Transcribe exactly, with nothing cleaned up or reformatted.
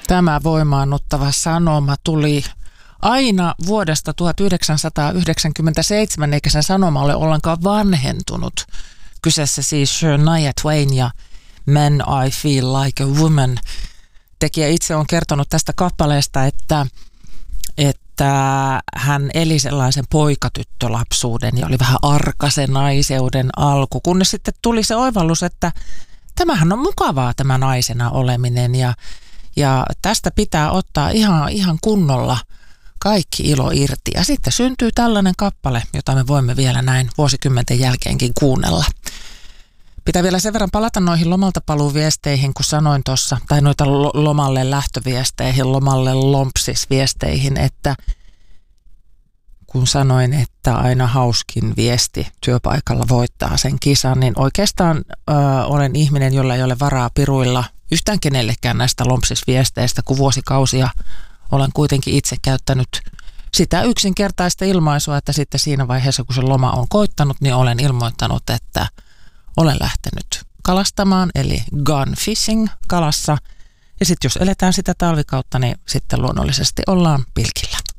Tämä voimaannuttava sanoma tuli aina vuodesta tuhatyhdeksänsataayhdeksänkymmentäseitsemän, eikä sen sanoma ole ollenkaan vanhentunut. Kyseessä siis Shania Twain ja Man I Feel Like a Woman. Tekijä itse on kertonut tästä kappaleesta, että, että hän eli sellaisen poikatyttölapsuuden ja oli vähän arka se naiseuden alku, kunnes sitten tuli se oivallus, että tämähän on mukavaa tämä naisena oleminen ja, ja tästä pitää ottaa ihan, ihan kunnolla kaikki ilo irti. Ja sitten syntyy tällainen kappale, jota me voimme vielä näin vuosikymmenten jälkeenkin kuunnella. Pitää vielä sen verran palata noihin lomalta paluuviesteihin, kun sanoin tuossa, tai noita lomalle lähtöviesteihin, lomalle lompsisviesteihin, että kun sanoin, että aina hauskin viesti työpaikalla voittaa sen kisan, niin oikeastaan ö, olen ihminen, jolla ei ole varaa piruilla yhtään kenellekään näistä lompsisviesteistä, kun vuosikausia olen kuitenkin itse käyttänyt sitä yksinkertaista ilmaisua, että sitten siinä vaiheessa, kun se loma on koittanut, niin olen ilmoittanut, että olen lähtenyt kalastamaan, eli gone fishing kalassa. Ja sitten jos eletään sitä talvikautta, niin sitten luonnollisesti ollaan pilkillä.